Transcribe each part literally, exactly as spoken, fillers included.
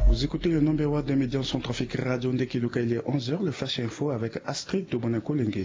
Vous écoutez le numéro un des médias Centrafrique Radio Ndekiluka, il est onze heures, le Flash Info avec Astrid de Bonaco-Lengue.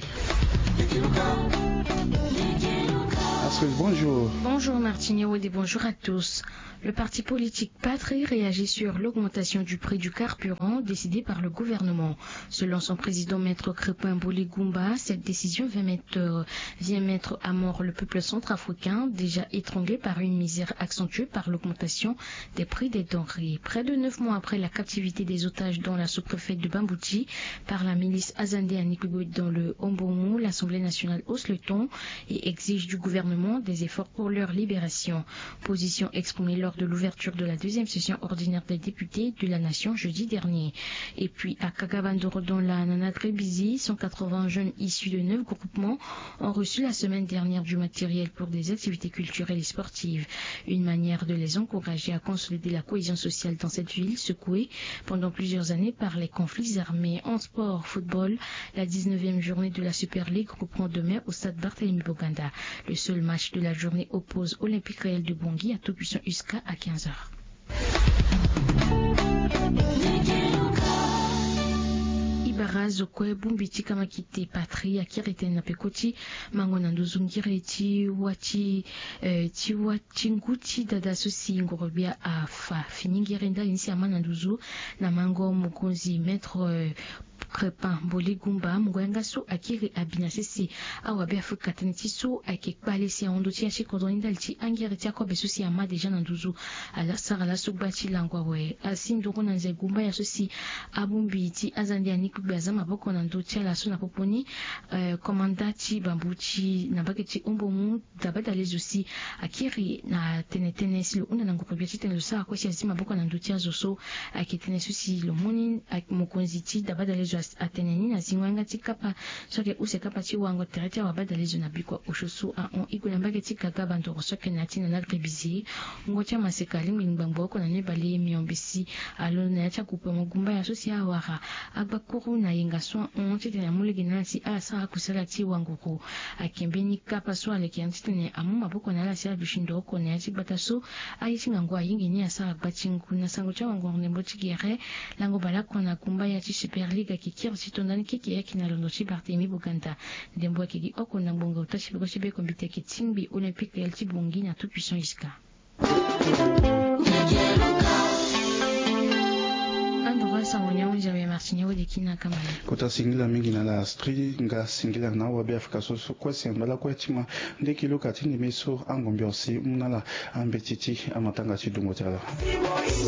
Astrid, bonjour. Bonjour Martinier et bonjour à tous. Le parti politique Patrie réagit sur l'augmentation du prix du carburant décidée par le gouvernement. Selon son président Maître Crépin Boligumba, cette décision vient mettre, euh, vient mettre à mort le peuple centrafricain, déjà étranglé par une misère accentuée par l'augmentation des prix des denrées. Près de neuf mois après la captivité des otages dans la sous-préfète de Bambouti par la milice Azandé à Nikougout dans le Ombomu, l'Assemblée nationale hausse le ton et exige du gouvernement des efforts pour leur libération. Position exprimée lors de l'ouverture de la deuxième session ordinaire des députés de la Nation jeudi dernier. Et puis à Kakabandoro dans la Nanadrebizi, cent quatre-vingts jeunes issus de neuf groupements ont reçu la semaine dernière du matériel pour des activités culturelles et sportives. Une manière de les encourager à consolider la cohésion sociale dans cette ville secouée pendant plusieurs années par les conflits armés. En sport, football, la dix-neuvième journée de la Super League reprend demain au stade Barthélemy Boganda. Le seul match de la journée oppose Olympique Réel de Bangui à Topuissant Uska à quinze heures. Ibara zokwe bumbiti kama kite patri akirete na pekoti mangona nduzungire ti wati eh, ti wati nguti dada sosi ngorobia afa finingire nda insi amana nduzu na mango mukonzi maître eh, Crépin Boligumba mwenga so akiri abinasisi awa befu kataniti so ake balesi ondo tia chikondo indalti angere tia ko besusi ama deja nanduzu ala sara la subati langwa we asindo kona nze gumba ya sosi abumbiti azandi aniku bazama boko nando tia la so na poponi uh, komandati bambuchi na baketi ombo mu dabada lezusi akiri na tenetene silo una nango probiati tene sa ko sia zima boko nando tia zoso akitene susi lo moni akmokonziti dabada lezu ateneni na zingwanga tikapa soke use kapa chi wango terete wa badalezo na bikwa oshosu a on igulamba ke tikaka bantu soke na tina na rebizi ngocha masekali ngbango ko na ne bale miombisi alo na cha kupa mugumba ya sosi awara agbakuru na yenga so on tete na mulege na si asa kusala ti wango ko akembeni kapa so ale kiantine amu maboko na la sia bishindo ko na ti bataso ayichi ngwa yingi ni asa agbachingu na sango cha wango ne motigere lango bala ko na kumba ya ti Super League kikira chitondani kiki yaki na londo chi Barthélemy Boganda ndembo kiki oko na bongo utachi biko chibe kombite kitimbi Olympique Réel ti Bangui na Topuissant Uska andora sangonya unja we Martinier de kina kama kota singila mingi na la Astrid nga singila na wa be Afrika so so kwa sembala kwa tima Ndekiluka tini meso angombiosi mnala ambetiti amatanga chidungo tala.